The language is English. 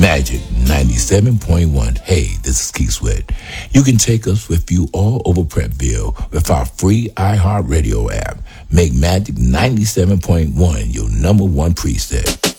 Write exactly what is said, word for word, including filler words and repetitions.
Magic ninety-seven point one. Hey, this is Keith Sweat. You can take us with you all over Preppville with our free iHeartRadio app. Make Magic ninety-seven point one your number one preset.